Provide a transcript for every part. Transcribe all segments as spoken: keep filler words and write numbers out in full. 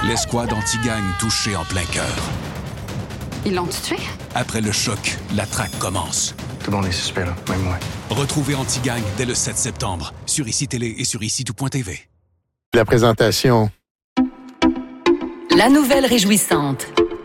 L'escouade anti-gang touchée en plein cœur. Ils l'ont tué? Après le choc, la traque commence. Tout le monde est suspect, là, même moi. Retrouvez Anti-Gang dès le sept septembre sur I C I Télé et sur ici tout point t v. La présentation. La nouvelle réjouissante.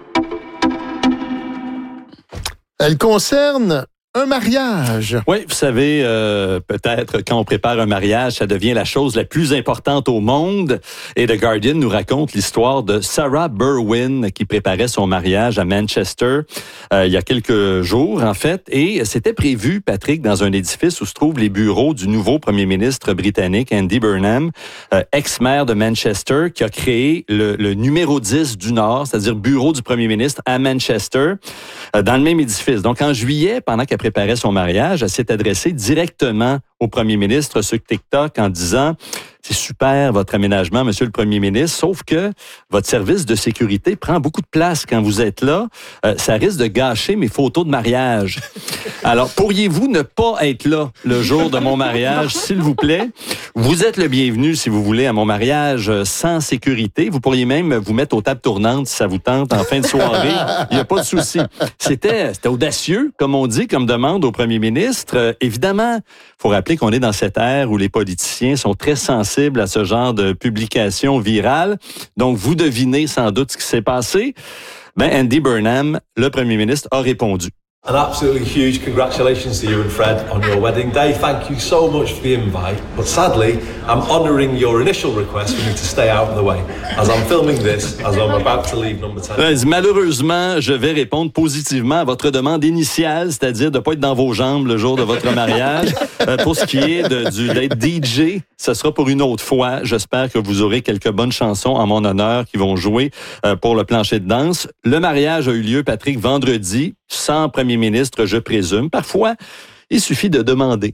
Elle concerne un mariage. Oui, vous savez, euh, peut-être quand on prépare un mariage, ça devient la chose la plus importante au monde. Et The Guardian nous raconte l'histoire de Sarah Berwin qui préparait son mariage à Manchester euh, il y a quelques jours, en fait. Et c'était prévu, Patrick, dans un édifice où se trouvent les bureaux du nouveau premier ministre britannique, Andy Burnham, euh, ex-maire de Manchester, qui a créé le, le numéro dix du Nord, c'est-à-dire bureau du premier ministre à Manchester, euh, dans le même édifice. Donc, en juillet, pendant qu'elle préparait son mariage, elle s'est adressée directement au premier ministre sur TikTok en disant « C'est super votre aménagement, monsieur le premier ministre, sauf que votre service de sécurité prend beaucoup de place quand vous êtes là. Euh, ça risque de gâcher mes photos de mariage. Alors, pourriez-vous ne pas être là le jour de mon mariage, s'il vous plaît? Vous êtes le bienvenu, si vous voulez, à mon mariage sans sécurité. Vous pourriez même vous mettre aux tables tournantes si ça vous tente en fin de soirée. Il n'y a pas de souci. » C'était, c'était audacieux, comme on dit, comme demande au premier ministre. Euh, évidemment, il faut rappeler qu'on est dans cette ère où les politiciens sont très sensibles à ce genre de publication virale. Donc, vous devinez sans doute ce qui s'est passé. Ben, Andy Burnham, le premier ministre, a répondu. An absolutely huge congratulations to you and Fred on your wedding day. Thank you so much for the invite. But sadly, I'm honouring your initial request for me to stay out of the way, as I'm filming this, as I'm about to leave number ten. Malheureusement, je vais répondre positivement à votre demande initiale, c'est-à-dire de ne pas être dans vos jambes le jour de votre mariage. Euh, pour ce qui est de, du, d'être D J, ce sera pour une autre fois. J'espère que vous aurez quelques bonnes chansons en mon honneur qui vont jouer euh, pour le plancher de danse. Le mariage a eu lieu, Patrick, vendredi, sans premier ministre, je présume. Parfois, il suffit de demander.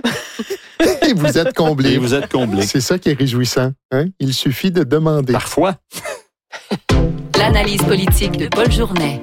Et vous êtes comblé. Et vous êtes comblé. C'est ça qui est réjouissant. Hein? Il suffit de demander. Parfois. L'analyse politique de Paul Journet.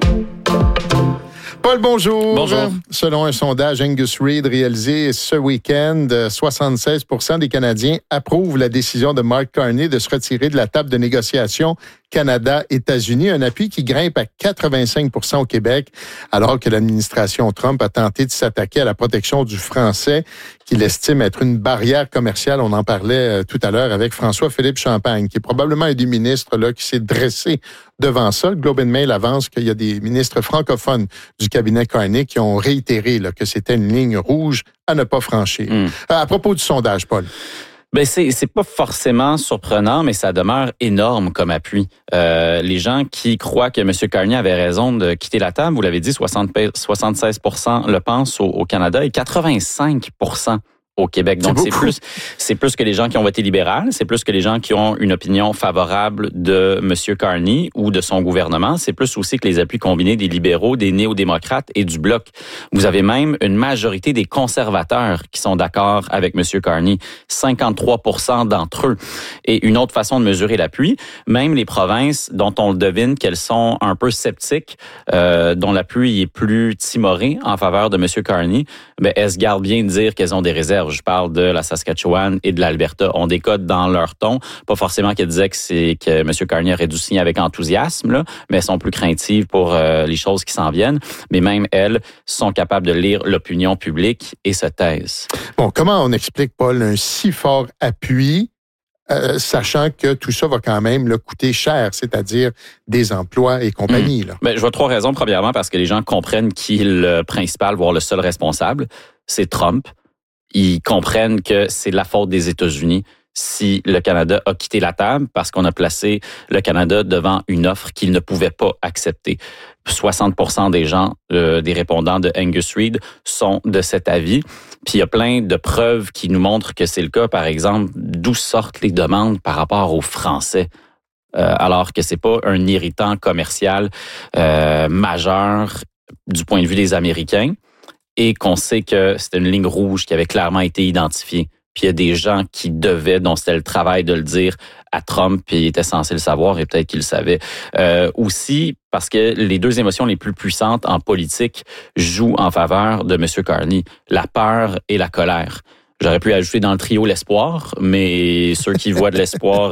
Paul, bonjour. Bonjour. Selon un sondage Angus Reid réalisé ce week-end, soixante-seize pour cent des Canadiens approuvent la décision de Mark Carney de se retirer de la table de négociation Canada-États-Unis, un appui qui grimpe à quatre-vingt-cinq pour cent au Québec, alors que l'administration Trump a tenté de s'attaquer à la protection du français, qu'il estime être une barrière commerciale. On en parlait tout à l'heure avec François-Philippe Champagne, qui est probablement un des ministres là, qui s'est dressé devant ça. Le Globe and Mail avance qu'il y a des ministres francophones du cabinet Carney qui ont réitéré là, que c'était une ligne rouge à ne pas franchir. Mm. À propos du sondage, Paul. Ben c'est c'est pas forcément surprenant, mais ça demeure énorme comme appui. Euh, les gens qui croient que M. Carney avait raison de quitter la table, vous l'avez dit, soixante, soixante-seize pour cent le pensent au, au Canada et quatre-vingt-cinq pour cent au Québec. Donc, c'est, c'est plus, c'est plus que les gens qui ont voté libéral, c'est plus que les gens qui ont une opinion favorable de M. Carney ou de son gouvernement. C'est plus aussi que les appuis combinés des libéraux, des néo-démocrates et du Bloc. Vous avez même une majorité des conservateurs qui sont d'accord avec M. Carney, cinquante-trois pour cent d'entre eux. Et une autre façon de mesurer l'appui, même les provinces dont on le devine qu'elles sont un peu sceptiques, euh, dont l'appui est plus timoré en faveur de M. Carney, ben, elles se gardent bien de dire qu'elles ont des réserves. Je parle de la Saskatchewan et de l'Alberta. On décode dans leur ton. Pas forcément qu'elles disaient que, c'est, que M. Carney aurait dû signer avec enthousiasme, là, mais elles sont plus craintives pour euh, les choses qui s'en viennent. Mais même elles sont capables de lire l'opinion publique et se taisent. Bon, comment on explique, Paul, un si fort appui, euh, sachant que tout ça va quand même là, coûter cher, c'est-à-dire des emplois et compagnie? Mmh. Là. Ben, je vois trois raisons. Premièrement, parce que les gens comprennent qui est le principal, voire le seul responsable. C'est Trump. Ils comprennent que c'est la faute des États-Unis si le Canada a quitté la table parce qu'on a placé le Canada devant une offre qu'il ne pouvait pas accepter. soixante pour cent des gens, euh, des répondants de Angus Reid sont de cet avis. Puis il y a plein de preuves qui nous montrent que c'est le cas. Par exemple, d'où sortent les demandes par rapport aux Français? Euh, alors que c'est pas un irritant commercial euh, majeur du point de vue des Américains. Et qu'on sait que c'était une ligne rouge qui avait clairement été identifiée. Puis il y a des gens qui devaient, dont c'était le travail de le dire à Trump, puis il était censé le savoir et peut-être qu'il le savait. Euh, aussi, parce que les deux émotions les plus puissantes en politique jouent en faveur de M. Carney, la peur et la colère. J'aurais pu ajouter dans le trio l'espoir, mais ceux qui voient de l'espoir